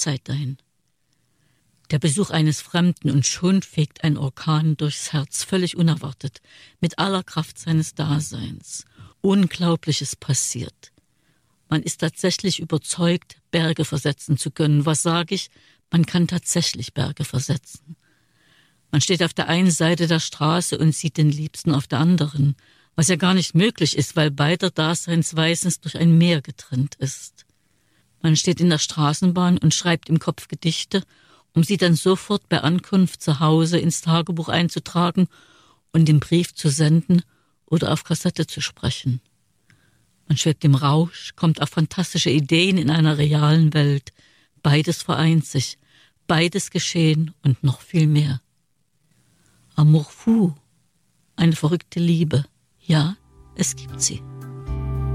Zeit dahin. Der Besuch eines Fremden und schon fegt ein Orkan durchs Herz, völlig unerwartet, mit aller Kraft seines Daseins. Unglaubliches passiert. Man ist tatsächlich überzeugt, Berge versetzen zu können. Was sage ich? Man kann tatsächlich Berge versetzen. Man steht auf der einen Seite der Straße und sieht den Liebsten auf der anderen, was ja gar nicht möglich ist, weil beider Daseinsweisens durch ein Meer getrennt ist. Man steht in der Straßenbahn und schreibt im Kopf Gedichte, um sie dann sofort bei Ankunft zu Hause ins Tagebuch einzutragen und den Brief zu senden oder auf Kassette zu sprechen. Man schwebt im Rausch, kommt auf fantastische Ideen in einer realen Welt. Beides vereint sich, beides geschehen und noch viel mehr. Amour fou, eine verrückte Liebe. Ja, es gibt sie.